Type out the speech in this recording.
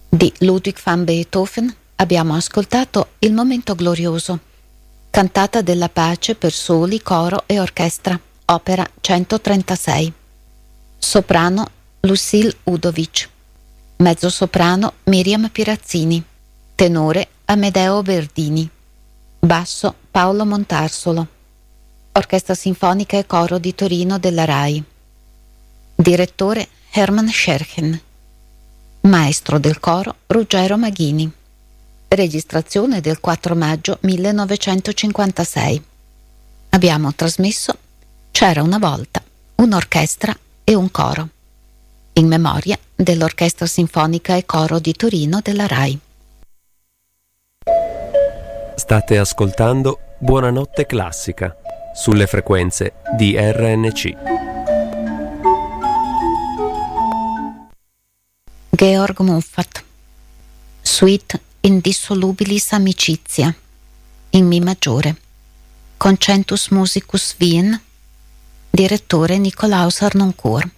Di Ludwig van Beethoven abbiamo ascoltato Il momento glorioso, cantata della pace per soli, coro e orchestra, opera 136. Soprano Lucille Udovic, mezzosoprano Miriam Pirazzini, tenore Amedeo Verdini, basso Paolo Montarsolo, Orchestra Sinfonica e Coro di Torino della RAI. Direttore Hermann Scherchen. Maestro del coro Ruggero Maghini. Registrazione del 4 maggio 1956. Abbiamo trasmesso C'era una volta un'orchestra e un coro, in memoria dell'Orchestra Sinfonica e Coro di Torino della RAI. State ascoltando Buonanotte Classica sulle frequenze di RNC. Georg Muffat, Suite Indissolubilis Amicitia, in Mi maggiore, Concentus Musicus Wien, direttore Nicolaus Harnoncourt.